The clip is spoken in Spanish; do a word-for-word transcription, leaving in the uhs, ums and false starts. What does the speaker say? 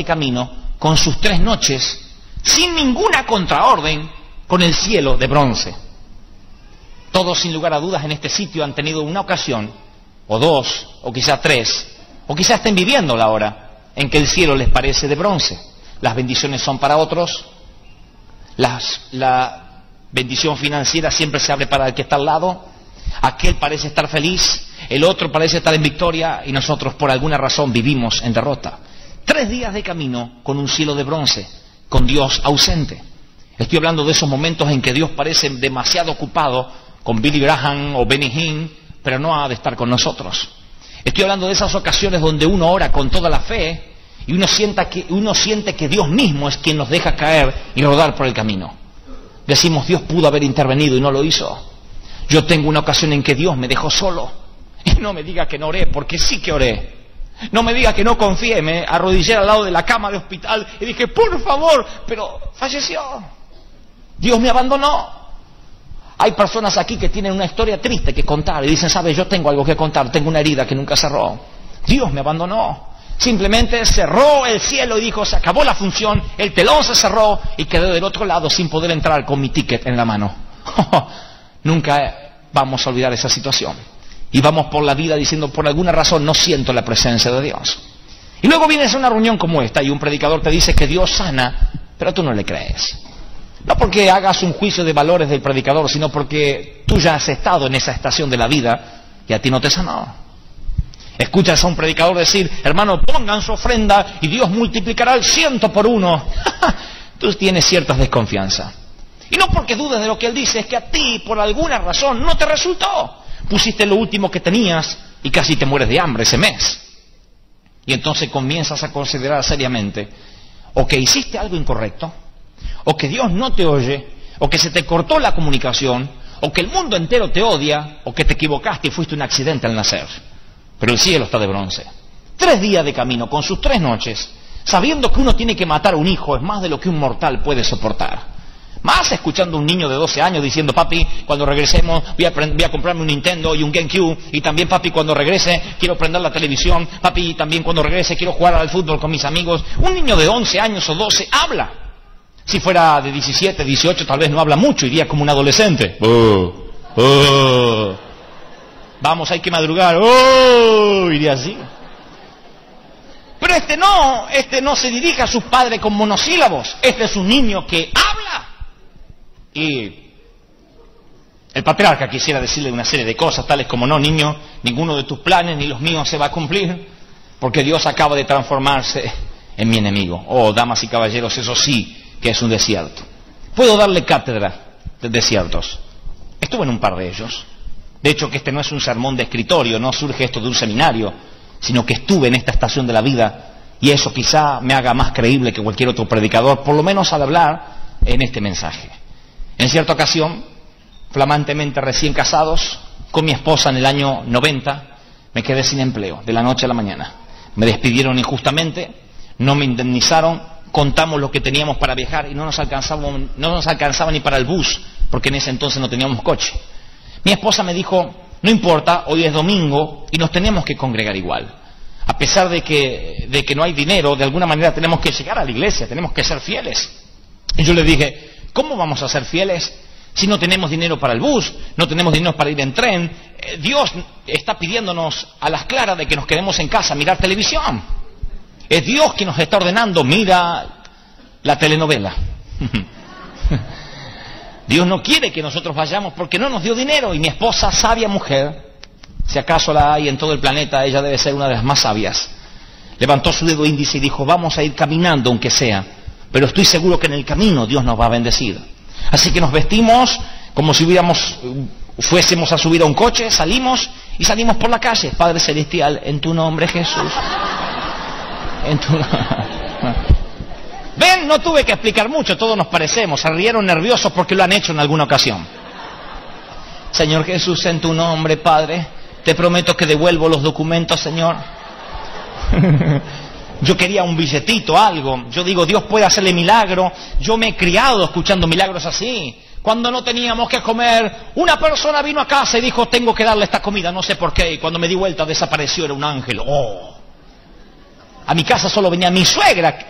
de camino con sus tres noches, sin ninguna contraorden, con el cielo de bronce. Todos, sin lugar a dudas, en este sitio han tenido una ocasión, o dos, o quizá tres, o quizá estén viviendo la hora en que el cielo les parece de bronce. Las bendiciones son para otros, las, la bendición financiera siempre se abre para el que está al lado, aquel parece estar feliz, el otro parece estar en victoria, y nosotros por alguna razón vivimos en derrota. Tres días de camino con un cielo de bronce, con Dios ausente. Estoy hablando de esos momentos en que Dios parece demasiado ocupado con Billy Graham o Benny Hinn, pero no ha de estar con nosotros. Estoy hablando de esas ocasiones donde uno ora con toda la fe y uno, sienta que, uno siente que Dios mismo es quien nos deja caer y rodar por el camino. Decimos, Dios pudo haber intervenido y no lo hizo. Yo tengo una ocasión en que Dios me dejó solo. Y no me diga que no oré, porque sí que oré. No me diga que no confié, me arrodillé al lado de la cama de hospital y dije, por favor, pero falleció. Dios me abandonó. Hay personas aquí que tienen una historia triste que contar y dicen, ¿sabes? Yo tengo algo que contar, tengo una herida que nunca cerró. Dios me abandonó. Simplemente cerró el cielo y dijo, se acabó la función, el telón se cerró y quedé del otro lado sin poder entrar con mi ticket en la mano. Nunca vamos a olvidar esa situación. Y vamos por la vida diciendo, por alguna razón no siento la presencia de Dios. Y luego vienes a una reunión como esta y un predicador te dice que Dios sana, pero tú no le crees. No porque hagas un juicio de valores del predicador, sino porque tú ya has estado en esa estación de la vida y a ti no te sanó. Escuchas a un predicador decir, hermano, pongan su ofrenda y Dios multiplicará el ciento por uno. Tú tienes cierta desconfianza. Y no porque dudes de lo que él dice, es que a ti, por alguna razón, no te resultó. Pusiste lo último que tenías y casi te mueres de hambre ese mes. Y entonces comienzas a considerar seriamente, o que hiciste algo incorrecto, o que Dios no te oye, o que se te cortó la comunicación, o que el mundo entero te odia, o que te equivocaste y fuiste un accidente al nacer. Pero el cielo está de bronce. Tres días de camino, con sus tres noches, sabiendo que uno tiene que matar a un hijo, es más de lo que un mortal puede soportar. Más escuchando a un niño de doce años diciendo, papi, cuando regresemos voy a, voy a comprarme un Nintendo y un GameCube, y también, papi, cuando regrese quiero prender la televisión, papi, también cuando regrese quiero jugar al fútbol con mis amigos. Un niño de once años o doce habla. Si fuera de diecisiete, dieciocho, tal vez no habla mucho, iría como un adolescente. Oh, oh. Vamos, hay que madrugar. Oh, iría así. Pero este no, este no se dirige a sus padres con monosílabos. Este es un niño que habla. Y el patriarca quisiera decirle una serie de cosas, tales como, no, niño, ninguno de tus planes ni los míos se va a cumplir, porque Dios acaba de transformarse en mi enemigo. Oh, damas y caballeros, eso sí que es un desierto. Puedo darle cátedra de desiertos. Estuve en un par de ellos. De hecho, que este no es un sermón de escritorio, no surge esto de un seminario, sino que estuve en esta estación de la vida, y eso quizá me haga más creíble que cualquier otro predicador, por lo menos al hablar en este mensaje. En cierta ocasión, flamantemente recién casados, con mi esposa en el año noventa, me quedé sin empleo, de la noche a la mañana. Me despidieron injustamente, no me indemnizaron, contamos lo que teníamos para viajar y no nos alcanzaba, no nos alcanzaba ni para el bus, porque en ese entonces no teníamos coche. Mi esposa me dijo, no importa, hoy es domingo y nos tenemos que congregar igual. A pesar de que, de que no hay dinero, de alguna manera tenemos que llegar a la iglesia, tenemos que ser fieles. Y yo le dije, ¿cómo vamos a ser fieles si no tenemos dinero para el bus, no tenemos dinero para ir en tren? Eh, Dios está pidiéndonos a las claras de que nos quedemos en casa a mirar televisión. Es Dios quien nos está ordenando, mira la telenovela. Dios no quiere que nosotros vayamos porque no nos dio dinero. Y mi esposa, sabia mujer, si acaso la hay en todo el planeta, ella debe ser una de las más sabias, levantó su dedo índice y dijo, vamos a ir caminando aunque sea, pero estoy seguro que en el camino Dios nos va a bendecir. Así que nos vestimos como si hubiéramos, fuésemos a subir a un coche, salimos y salimos por la calle. Padre Celestial, en tu nombre, Jesús. En tu... Ven, no tuve que explicar mucho, todos nos parecemos, se rieron nerviosos porque lo han hecho en alguna ocasión. Señor Jesús, en tu nombre, Padre, te prometo que devuelvo los documentos, Señor. Yo quería un billetito, algo. Yo digo, Dios puede hacerle milagro. Yo me he criado escuchando milagros así. Cuando no teníamos que comer, una persona vino a casa y dijo, tengo que darle esta comida, no sé por qué. Y cuando me di vuelta desapareció, era un ángel. Oh. A mi casa solo venía mi suegra,